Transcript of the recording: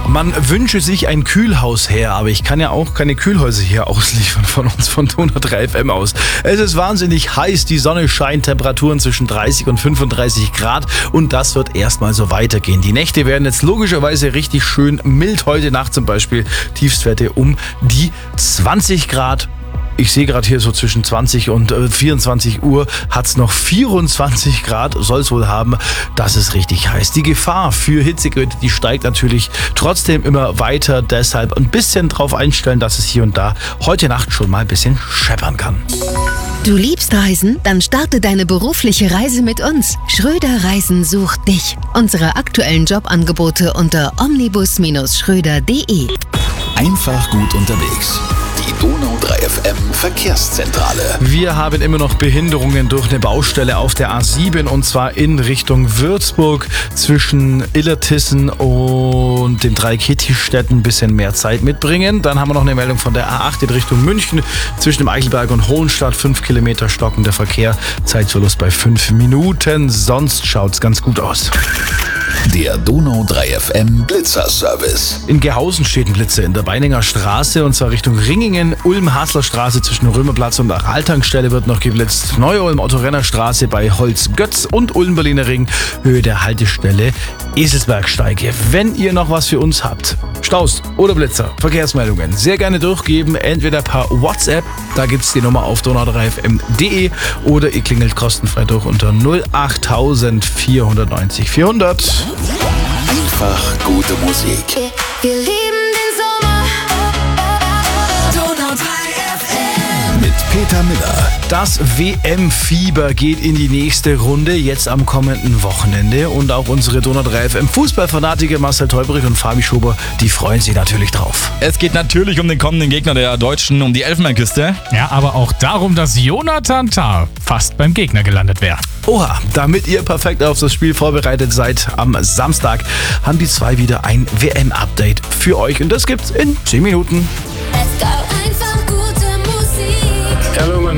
Man wünsche sich ein Kühlhaus her, aber ich kann ja auch keine Kühlhäuser hier ausliefern von uns von Donau 3 FM aus. Es ist wahnsinnig heiß, die Sonne scheint, Temperaturen zwischen 30 und 35 Grad und das wird erstmal so weitergehen. Die Nächte werden jetzt logischerweise richtig schön mild. Heute Nacht zum Beispiel Tiefstwerte um die 20 Grad. Ich sehe gerade hier so zwischen 20 und 24 Uhr hat es noch 24 Grad, soll es wohl haben. Das ist richtig heiß. Die Gefahr für Hitzegeräte, die steigt natürlich trotzdem immer weiter. Deshalb ein bisschen drauf einstellen, dass es hier und da heute Nacht schon mal ein bisschen scheppern kann. Du liebst Reisen? Dann starte deine berufliche Reise mit uns. Schröder Reisen sucht dich. Unsere aktuellen Jobangebote unter omnibus-schröder.de. Einfach gut unterwegs. Die Donau 3 FM Verkehrszentrale. Wir haben immer noch Behinderungen durch eine Baustelle auf der A7 und zwar in Richtung Würzburg zwischen Illertissen und den 3 Kitti-Städten ein bisschen mehr Zeit mitbringen. Dann haben wir noch eine Meldung von der A8 in Richtung München zwischen dem Eichelberg und Hohenstadt. 5 Kilometer stockender Verkehr, Zeitverlust bei 5 Minuten. Sonst schaut's ganz gut aus. Der Donau 3 FM Blitzerservice. In Gehausen steht ein Blitzer in der Beininger Straße und zwar Richtung Ringingen. Ulm-Hasler-Straße zwischen Römerplatz und Haltankstelle wird noch geblitzt. Neu-Ulm-Otto-Renner-Straße bei Holz-Götz und Ulm-Berliner Ring Höhe der Haltestelle Eselsbergsteige. Wenn ihr noch was für uns habt, Staus oder Blitzer, Verkehrsmeldungen, sehr gerne durchgeben. Entweder per WhatsApp, da gibt's die Nummer auf donau3fm.de oder ihr klingelt kostenfrei durch unter 08000 490 400. Einfach gute Musik. Wir lieben den Sommer. Donau 3 FM. Mit Peter Miller. Das WM-Fieber geht in die nächste Runde, jetzt am kommenden Wochenende. Und auch unsere Donau 3 FM Fußballfanatiker Marcel Teuberich und Fabi Schober, die freuen sich natürlich drauf. Es geht natürlich um den kommenden Gegner der Deutschen, um die Elfenbeinküste. Ja, aber auch darum, dass Jonathan Tah fast beim Gegner gelandet wäre. Oha, damit ihr perfekt auf das Spiel vorbereitet seid, am Samstag haben die zwei wieder ein WM-Update für euch. Und das gibt's in 10 Minuten. Let's go. Einfach gute Musik. Hello, my